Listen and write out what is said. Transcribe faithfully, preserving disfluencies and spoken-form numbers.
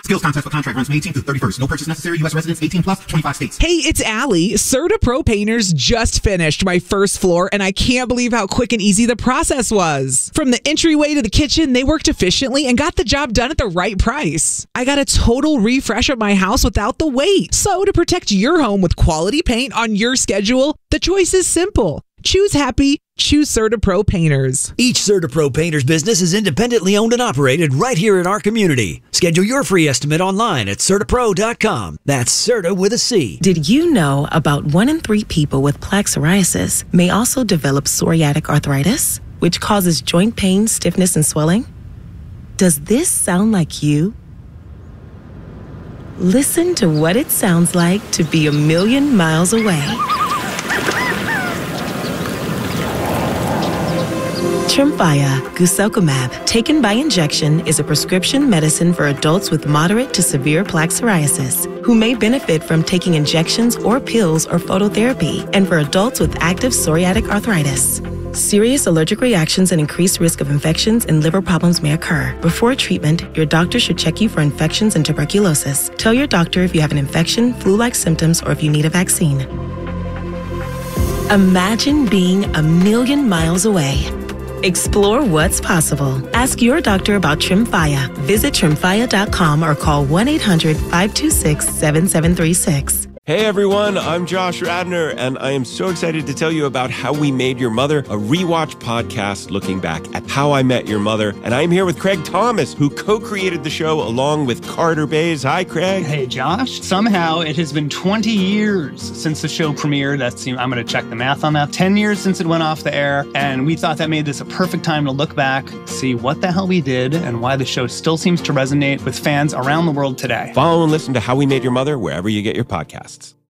Skills contest for contract runs May eighteenth through thirty-first. No purchase necessary. U S residents eighteen plus, twenty-five states. Hey, it's Allie. CertaPro Painters just finished my first floor, and I can't believe how quick and easy the process was. From the entryway to the kitchen, they worked efficiently and got the job done at the right price. I got a total refresh of my house without the wait. So to protect your home with quality paint on your schedule, the choice is simple. Choose happy. Choose CertaPro Painters. Each CertaPro Painters business is independently owned and operated right here in our community. Schedule your free estimate online at Certapro dot com. That's Certa with a C. Did you know about one in three people with plaque psoriasis may also develop psoriatic arthritis, which causes joint pain, stiffness, and swelling? Does this sound like you? Listen to what it sounds like to be a million miles away. Tremfya guselkumab, taken by injection, is a prescription medicine for adults with moderate to severe plaque psoriasis who may benefit from taking injections or pills or phototherapy, and for adults with active psoriatic arthritis. Serious allergic reactions and increased risk of infections and liver problems may occur. Before treatment, your doctor should check you for infections and tuberculosis. Tell your doctor if you have an infection, flu-like symptoms, or if you need a vaccine. Imagine being a million miles away. Explore what's possible. Ask your doctor about Tremfya. Visit Tremfya dot com or call one eight hundred, five two six, seven seven three six. Hey everyone, I'm Josh Radnor, and I am so excited to tell you about How We Made Your Mother, a rewatch podcast looking back at How I Met Your Mother. And I'm here with Craig Thomas, who co-created the show along with Carter Bays. Hi, Craig. Hey, Josh. Somehow it has been twenty years since the show premiered. That's, I'm going to check the math on that. ten years since it went off the air, and we thought that made this a perfect time to look back, see what the hell we did, and why the show still seems to resonate with fans around the world today. Follow and listen to How We Made Your Mother wherever you get your podcasts.